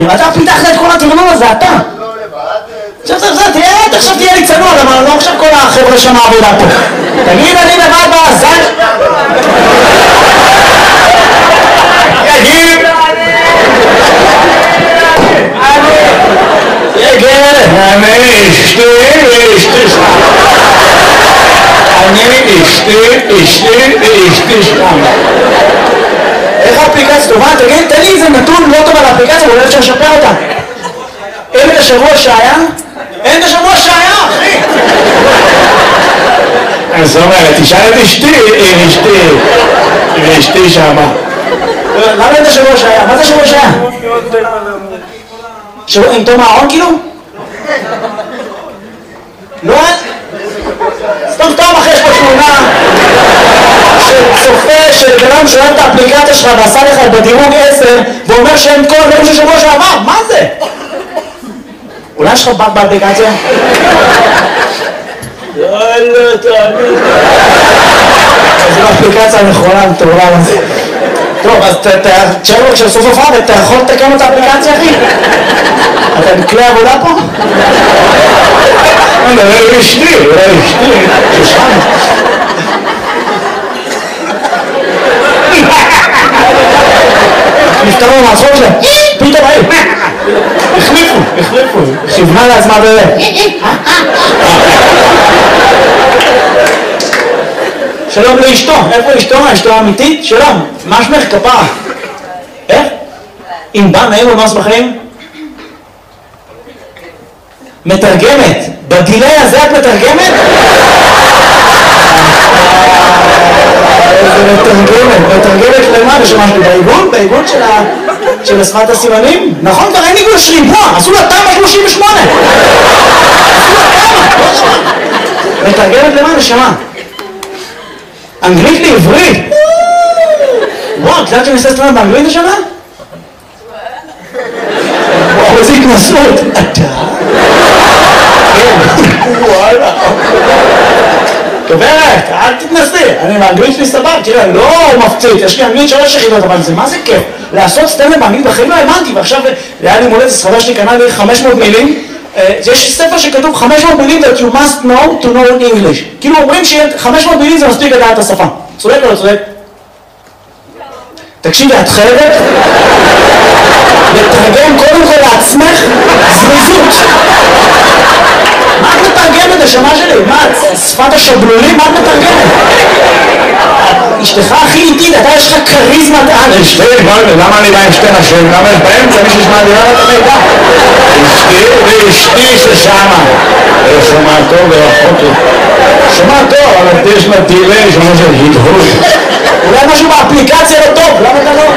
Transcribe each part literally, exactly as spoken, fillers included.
אתה פיתחת את כל התכנון הזה, אתה. עכשיו, עכשיו, עכשיו, תראה, עכשיו תהיה לי צנוע, אבל לא עכשיו כל החבר'ה שם העבודה פה. תגיד, אני לבד בעזן. תגיד. תגיד. אני אשתי, אשתי שם. אני אשתי, אשתי, אשתי שם. איך האפליקציה טובה? תגיד, תן לי איזה נתון לא טוב על האפליקציה, אבל אפשר לשפר אותה. אין את השבוע שהיה? אין את השבוע שהיה, אחי! אז זאת אומרת, תשאל את אשתי, אם אשתי, אם אשתי שמה. למה אין את השבוע שהיה? מה זה השבוע שהיה? שבוע עם תום הארון כאילו? לא? סתם סתם אחרי יש פה תמונה שצופה של בנם שואל את האפליקציה שלך ועשה לך בדירוג עשר ואומר שאין כל דברים של שבוע שעבר, מה זה? אולי יש לך בק באפליקציה? יאללה, תאמין. זו האפליקציה הנכונה, מטורלה לזה. טוב, אז תשאר לו כשסוף הופעה ואתה יכול לתקן את האפליקציה, אחי? אתה בכלי עבודה פה? אני מדבר אשתי, אולי אשתי, שושן. נפטרו מהצחוק שלהם, פתאום היו, החליפו, החליפו, כיוונה לעצמה בזה. שלום לאשתו, איפה אשתו? אשתו האמיתית? שלום, מה שמך כפרה? איך? אם בא נעים ומס בחיים? מתרגמת, בדילי הזה את מתרגמת? איזה מתרגמת, מתרגמת למה? ושמשתי בעיגון? בעיגון של השפת הסימנים? נכון, כבר אין עיגון שריבוע, עשו לה תמ"א שלושים ושמונה. עשו לה תמ"א, מתרגמת למה? נשמה. אנגלית לעברית. וואו, קצת שאני עושה סטרנד באנגלית השנה? וואו, איזה התנסות. אתה? וואלה. גברת, אל תתנסי, אני באנגלית שלי סבב, תראה, לא מפציץ, יש לי אנגלית שלוש יחידות, אבל זה מה זה כיף? לעשות סטנדאפ באנגלית בחיים לא האמנתי, ועכשיו היה לי מולדת, ספרדה שלי קנה לי חמש מאות מילים, יש ספר שכתוב חמש מאות מילים that you must know to know English, כאילו אומרים ש-חמש מאות מילים זה מספיק לדעת את השפה, צודק או לא צודק? תקשיבי, את חייבת לתרגם קודם כל לעצמך זריזות. מה את מתרגמת השמה שלי? מה, שפת השבלולים? מה את מתרגמת? אשתך הכי איטית, אתה יש לך קריזמת על. אשתי, למה אני בא עם שתי נשים? למה יש באמצע מישהו שמעדירה את המידע? אשתי ואשתי ששמה. שומע טוב ורחוק. שומע טוב, אבל יש לה דילי שאומר של הדהוד. אולי משהו באפליקציה לא טוב, למה אתה לא?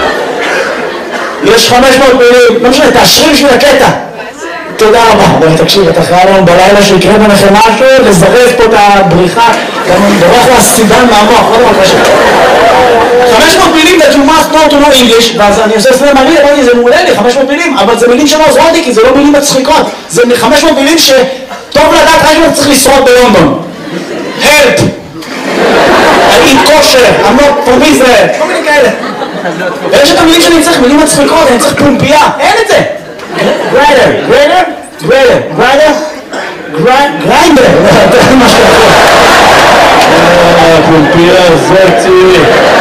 יש חמש מאות מילים, לא משנה, תאשרי בשביל הקטע. תודה רבה. בואי תקשיב, אתה חייב לנו בלילה שיקרה ביניכם משהו, לזרז פה את הבריחה, גם דורך לסידן מהמוח, לא דבר קשה. חמש מאות מילים that you must know to know English, ואז אני עושה סלם מעניין, אמרתי, זה מעולה לי, חמש מאות מילים, אבל זה מילים שלא עוזרות לי, כי זה לא מילים מצחיקות. זה חמש מאות מילים שטוב לדעת רק אם צריך לשרוד בלונדון. Help! I eat kosher, I'm not from Israel, כל מיני כאלה. ויש את המילים שאני צריך, מילים מצחיקות, אני צריך פומפייה, אין את זה. גריידר, גריידר, גריידר, גריידר, גריידר, זה מה שאתה יכול. פומפייה, זאתי.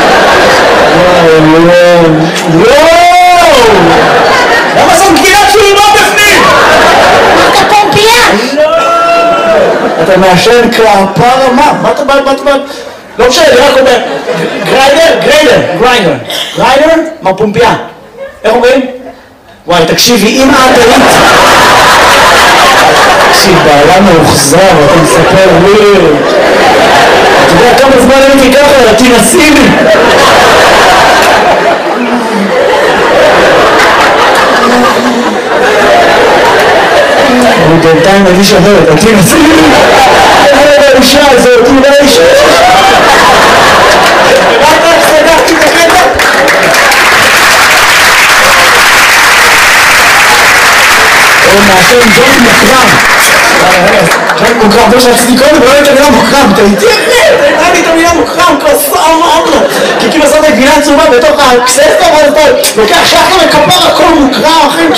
וואו, וואו. למה זאת גבינת שולמות בפנים? אתה פומפייה? לא. אתה מעשן כפרה, מה? מה אתה בא, מה אתה בא? לא משנה, אני רק אומר, גריידר, גריידר, גריידר, גריידר, מה פומפייה? איך אומרים? וואי, תקשיבי, אם את היית... תקשיב, בעלה מאוחזר, אתה מספר לי... אתה יודע כמה זמן הייתי ככה, תנסי לי! אני בינתיים אני שווה, אתה תנסי לי! איזה האישה הזאת, היא לא אישה! רק רק סגרתי את הקטע! הוא מעשן ג'ון מקרם. מוקרם, לא שעשיתי קודם, ולא הייתה את המילה מוקרם, אתה איתי אחרי, הייתה לי את המילה מוקרם, כוסם, אמרה, כי כאילו עשת גבינה צהובה בתוך הקססטה, ואז אתה לוקח שחר וכפר הכל מוקרם, אחי.